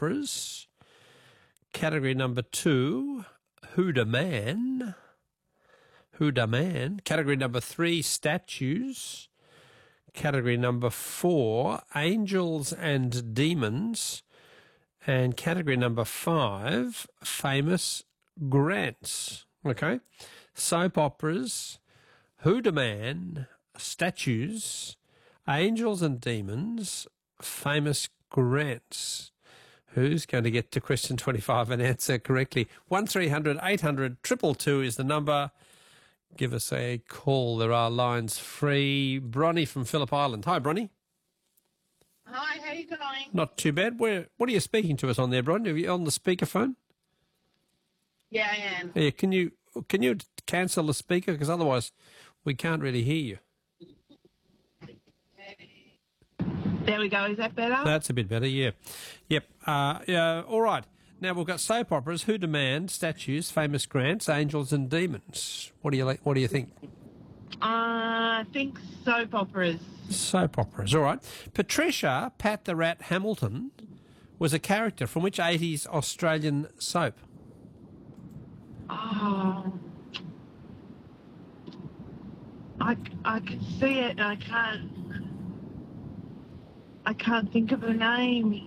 operas. Category number 2, Who Da Man? Who Da Man? Category number 3, statues. Category number 4, angels and demons. And category number 5, famous grants. Okay? Soap operas, Who Da Man, statues, angels and demons, famous grants. Who's going to get to question 25 and answer correctly? 1300 800 222 is the number. Give us a call. There are lines free. Bronnie from Phillip Island. Hi, Bronnie. Hi, how you going? Not too bad. What are you speaking to us on there, Bronnie? Are you on the speakerphone? Yeah, I am. Yeah, can you cancel the speaker? Because otherwise we can't really hear you. There we go. Is that better? That's a bit better, yeah. Yep. All right. Now we've got soap operas, Who Da Man, statues, famous grants, angels and demons. What do you think? I think soap operas. Soap operas, all right. Patricia, Pat the Rat Hamilton, was a character from which 80s Australian soap? Oh, I can see it and I can't think of her name.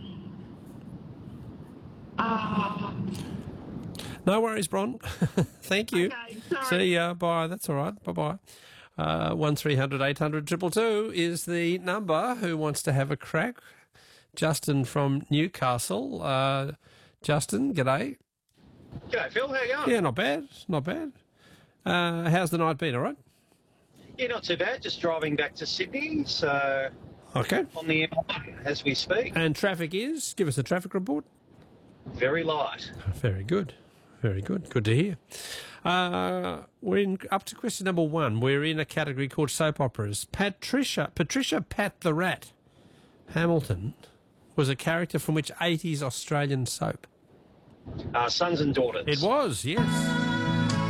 Oh. No worries, Bron. Thank you. Okay, sorry. See ya. Bye. That's all right. Bye-bye. 1300 800 222 is the number. Who wants to have a crack? Justin from Newcastle. Justin, g'day. G'day, Phil. How you going? Yeah, not bad. Not bad. How's the night been, all right? Yeah, not too bad. Just driving back to Sydney, so Okay. on the M1 as we speak. And traffic is? Give us a traffic report. Very light. Very good. Very good. Good to hear. We're up to question number 1. We're in a category called soap operas. Patricia Pat the Rat Hamilton was a character from which 80s Australian soap? Sons and Daughters. It was, yes.